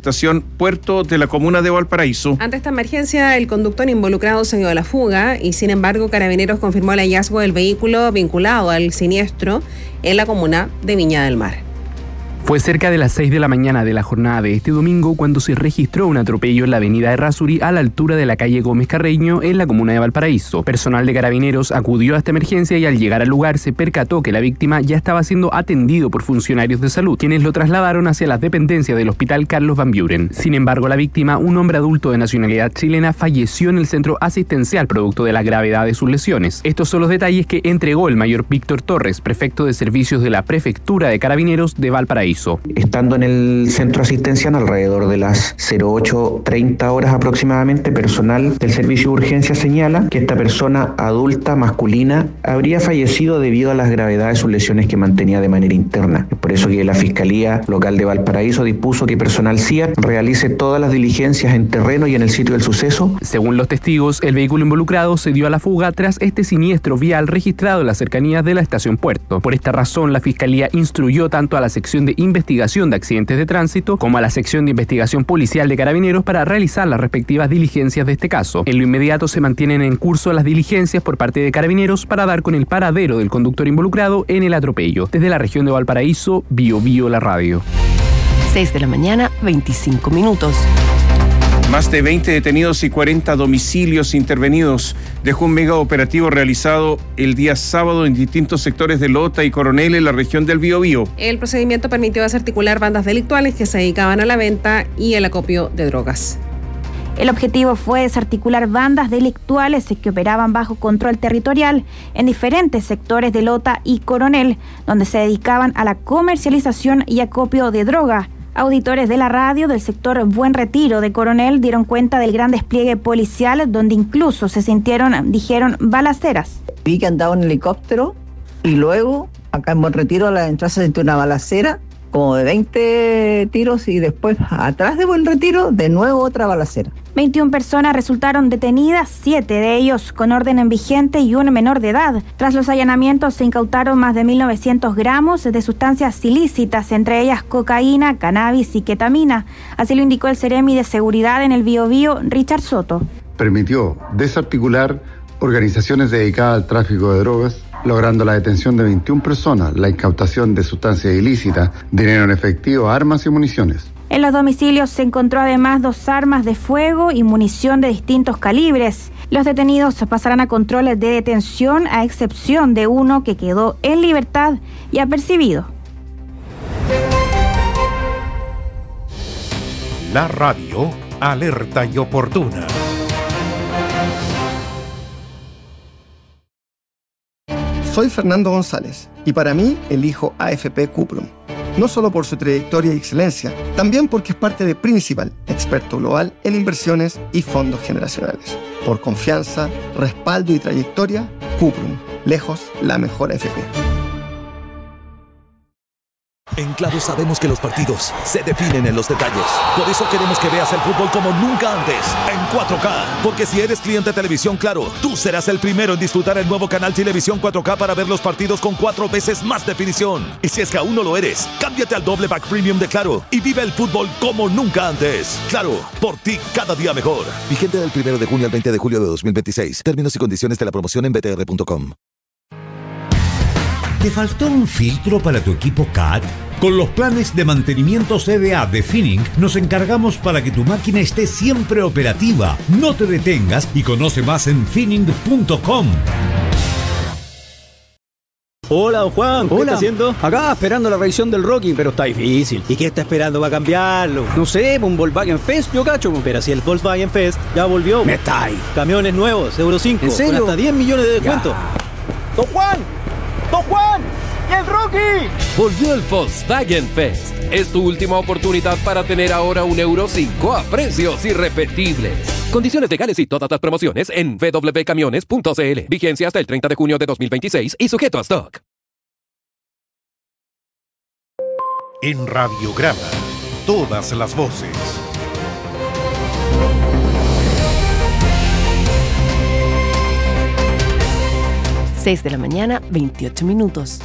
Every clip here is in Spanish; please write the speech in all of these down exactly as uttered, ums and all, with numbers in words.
estación Puerto de la comuna de Valparaíso. Ante esta emergencia, el conductor involucrado se dio a la fuga y, sin embargo, Carabineros confirmó el hallazgo del vehículo vinculado al siniestro en la comuna de Viña del Mar. Fue cerca de las seis de la mañana de la jornada de este domingo cuando se registró un atropello en la avenida Errázuri a la altura de la calle Gómez Carreño en la comuna de Valparaíso. Personal de Carabineros acudió a esta emergencia y al llegar al lugar se percató que la víctima ya estaba siendo atendido por funcionarios de salud, quienes lo trasladaron hacia las dependencias del Hospital Carlos Van Buren. Sin embargo, la víctima, un hombre adulto de nacionalidad chilena, falleció en el centro asistencial producto de la gravedad de sus lesiones. Estos son los detalles que entregó el mayor Víctor Torres, prefecto de servicios de la Prefectura de Carabineros de Valparaíso. Estando en el centro asistencial alrededor de las cero ocho treinta horas aproximadamente, personal del servicio de urgencia señala que esta persona adulta masculina habría fallecido debido a las gravedades de sus lesiones que mantenía de manera interna. Es por eso que la Fiscalía Local de Valparaíso dispuso que personal C I A realice todas las diligencias en terreno y en el sitio del suceso. Según los testigos, el vehículo involucrado se dio a la fuga tras este siniestro vial registrado en las cercanías de la estación Puerto. Por esta razón, la Fiscalía instruyó tanto a la sección de investigación de accidentes de tránsito como a la sección de investigación policial de Carabineros para realizar las respectivas diligencias de este caso. En lo inmediato se mantienen en curso las diligencias por parte de Carabineros para dar con el paradero del conductor involucrado en el atropello. Desde la región de Valparaíso, Bio Bio la radio. seis de la mañana, veinticinco minutos. Más de veinte detenidos y cuarenta domicilios intervenidos dejó un mega operativo realizado el día sábado en distintos sectores de Lota y Coronel en la región del Biobío. El procedimiento permitió desarticular bandas delictuales que se dedicaban a la venta y el acopio de drogas. El objetivo fue desarticular bandas delictuales que operaban bajo control territorial en diferentes sectores de Lota y Coronel, donde se dedicaban a la comercialización y acopio de droga. Auditores de la radio del sector Buen Retiro de Coronel dieron cuenta del gran despliegue policial, donde incluso se sintieron, dijeron, balaceras. Vi que andaba un helicóptero y luego, acá en Buen Retiro, a la entrada se sintió una balacera, como de veinte tiros, y después, atrás de Buen Retiro, de nuevo otra balacera. veintiuna personas resultaron detenidas, siete de ellos con orden en vigente y un menor de edad. Tras los allanamientos se incautaron más de mil novecientos gramos de sustancias ilícitas, entre ellas cocaína, cannabis y ketamina. Así lo indicó el Seremi de Seguridad en el Biobío, Richard Soto. Permitió desarticular organizaciones dedicadas al tráfico de drogas, logrando la detención de veintiuna personas, la incautación de sustancias ilícitas, dinero en efectivo, armas y municiones. En los domicilios se encontró además dos armas de fuego y munición de distintos calibres. Los detenidos pasarán a controles de detención, a excepción de uno que quedó en libertad y apercibido. La radio, alerta y oportuna. Soy Fernando González y para mí elijo A F P Cuprum. No solo por su trayectoria y excelencia, también porque es parte de Principal, experto global en inversiones y fondos generacionales. Por confianza, respaldo y trayectoria, Cuprum, lejos la mejor A F P. En Claro sabemos que los partidos se definen en los detalles. Por eso queremos que veas el fútbol como nunca antes, en cuatro K. Porque si eres cliente de Televisión Claro, tú serás el primero en disfrutar el nuevo canal Televisión cuatro K para ver los partidos con cuatro veces más definición. Y si es que aún no lo eres, cámbiate al doble pack premium de Claro y vive el fútbol como nunca antes. Claro, por ti cada día mejor. Vigente del primero de junio al veinte de julio de dos mil veintiséis. Términos y condiciones de la promoción en b t r punto com. ¿Te faltó un filtro para tu equipo C A T? Con los planes de mantenimiento C D A de Finning nos encargamos para que tu máquina esté siempre operativa. No te detengas y conoce más en finning punto com. Hola, don Juan, ¿qué Hola. está haciendo? Acá esperando la revisión del Rocky, pero está difícil. ¿Y qué está esperando para cambiarlo? No sé, un Volkswagen Fest, yo cacho. Pero si el Volkswagen Fest ya volvió. Me está ahí. Camiones nuevos, Euro cinco, ¿En serio? con hasta diez millones de descuento. ¡Don Juan! ¡Don Juan! ¡Y el Rocky! Volvió el Volkswagen Fest. Es tu última oportunidad para tener ahora un Euro cinco a precios irrepetibles. Condiciones legales y todas las promociones en w w w punto camiones punto c l. Vigencia hasta el treinta de junio de dos mil veintiséis y sujeto a stock. En Radiograma, todas las voces. seis de la mañana, veintiocho minutos.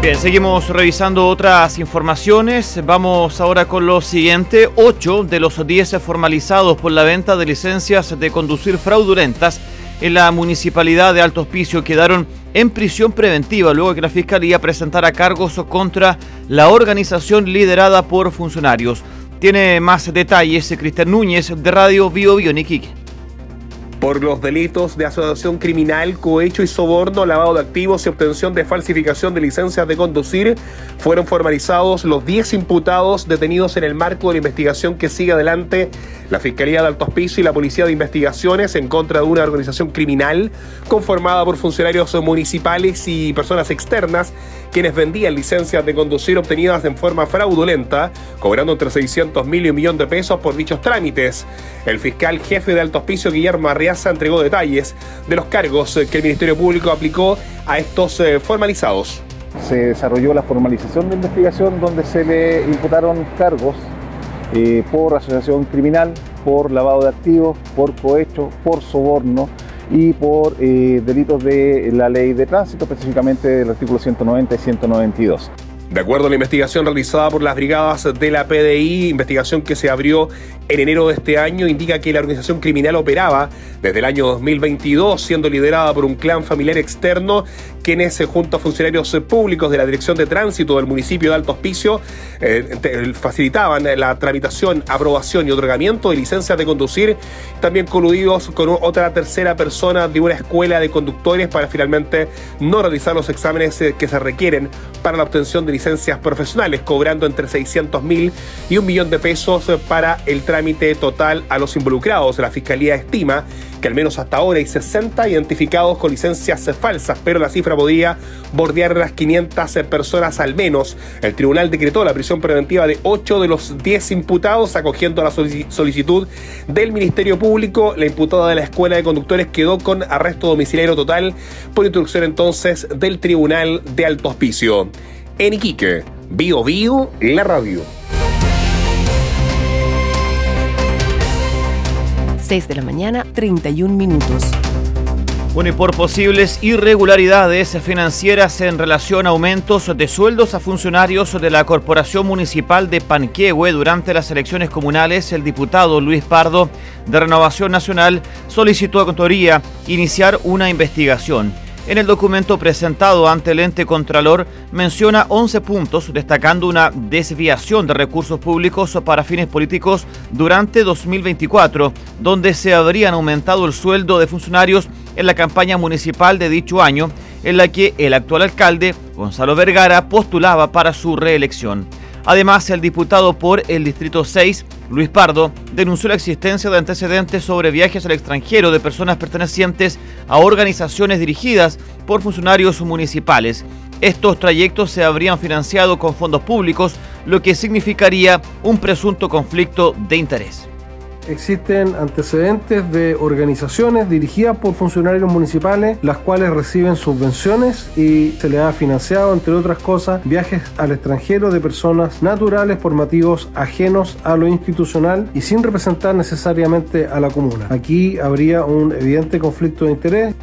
Bien, seguimos revisando otras informaciones. Vamos ahora con lo siguiente. Ocho de los diez formalizados por la venta de licencias de conducir fraudulentas en la municipalidad de Alto Hospicio quedaron en prisión preventiva luego de que la Fiscalía presentara cargos contra la organización liderada por funcionarios. Tiene más detalles Cristian Núñez de Radio Bio Bio en Iquique. Por los delitos de asociación criminal, cohecho y soborno, lavado de activos y obtención de falsificación de licencias de conducir, fueron formalizados los diez imputados detenidos en el marco de la investigación que sigue adelante la Fiscalía de Alto Hospicio y la Policía de Investigaciones en contra de una organización criminal conformada por funcionarios municipales y personas externas quienes vendían licencias de conducir obtenidas en forma fraudulenta, cobrando entre seiscientos mil y un millón de pesos por dichos trámites. El fiscal jefe de Alto Hospicio, Guillermo Arriaza, entregó detalles de los cargos que el Ministerio Público aplicó a estos eh, formalizados. Se desarrolló la formalización de investigación donde se le imputaron cargos eh, por asociación criminal, por lavado de activos, por cohecho, por soborno y por eh, delitos de la ley de tránsito, específicamente del artículo ciento noventa y ciento noventa y dos. De acuerdo a la investigación realizada por las brigadas de la P D I, investigación que se abrió en enero de este año, indica que la organización criminal operaba desde el año dos mil veintidós, siendo liderada por un clan familiar externo, quienes junto a funcionarios públicos de la Dirección de Tránsito del municipio de Alto Hospicio eh, facilitaban la tramitación, aprobación y otorgamiento de licencias de conducir, también coludidos con otra tercera persona de una escuela de conductores para finalmente no realizar los exámenes que se requieren para la obtención de licencias profesionales, cobrando entre seiscientos mil y un millón de pesos para el trámite total a los involucrados. La Fiscalía estima que al menos hasta ahora hay sesenta identificados con licencias falsas, pero la cifra podría bordear las quinientas personas al menos. El tribunal decretó la prisión preventiva de ocho de los diez imputados, acogiendo la solicitud del Ministerio Público. La imputada de la Escuela de Conductores quedó con arresto domiciliario total por instrucción entonces del Tribunal de Alto Hospicio. En Iquique, Bio Bio, la radio. seis de la mañana, treinta y un minutos. Bueno, y por posibles irregularidades financieras en relación a aumentos de sueldos a funcionarios de la Corporación Municipal de Panquehue durante las elecciones comunales, el diputado Luis Pardo, de Renovación Nacional, solicitó a Contraloría iniciar una investigación. En el documento presentado ante el ente Contralor menciona once puntos, destacando una desviación de recursos públicos para fines políticos durante dos mil veinticuatro, donde se habrían aumentado el sueldo de funcionarios en la campaña municipal de dicho año, en la que el actual alcalde, Gonzalo Vergara, postulaba para su reelección. Además, el diputado por el Distrito seis, Luis Pardo, denunció la existencia de antecedentes sobre viajes al extranjero de personas pertenecientes a organizaciones dirigidas por funcionarios municipales. Estos trayectos se habrían financiado con fondos públicos, lo que significaría un presunto conflicto de interés. Existen antecedentes de organizaciones dirigidas por funcionarios municipales, las cuales reciben subvenciones y se les ha financiado, entre otras cosas, viajes al extranjero de personas naturales por motivos ajenos a lo institucional y sin representar necesariamente a la comuna. Aquí habría un evidente conflicto de interés.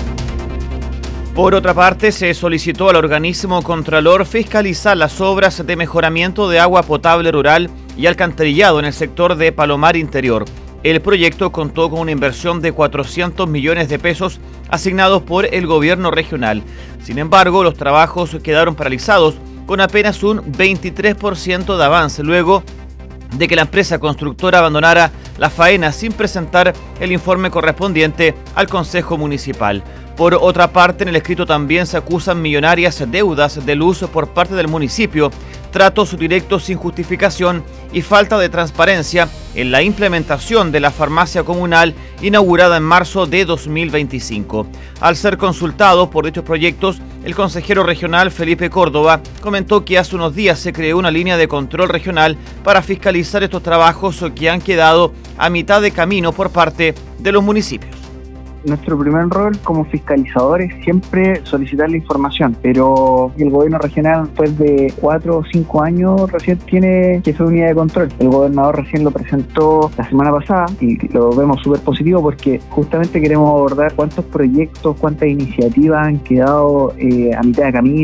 Por otra parte, se solicitó al organismo Contralor fiscalizar las obras de mejoramiento de agua potable rural y alcantarillado en el sector de Palomar Interior. El proyecto contó con una inversión de cuatrocientos millones de pesos asignados por el gobierno regional. Sin embargo, los trabajos quedaron paralizados con apenas un veintitrés por ciento de avance luego de que la empresa constructora abandonara la faena sin presentar el informe correspondiente al Consejo Municipal. Por otra parte, en el escrito también se acusan millonarias deudas de luz por parte del municipio, tratos directos sin justificación y falta de transparencia en la implementación de la farmacia comunal inaugurada en marzo de dos mil veinticinco. Al ser consultado por dichos proyectos, el consejero regional Felipe Córdoba comentó que hace unos días se creó una línea de control regional para fiscalizar estos trabajos que han quedado a mitad de camino por parte de los municipios. Nuestro primer rol como fiscalizadores es siempre solicitar la información, pero el gobierno regional después de cuatro o cinco años recién tiene jefe de unidad de control. El gobernador recién lo presentó la semana pasada y lo vemos súper positivo porque justamente queremos abordar cuántos proyectos, cuántas iniciativas han quedado eh, a mitad de camino.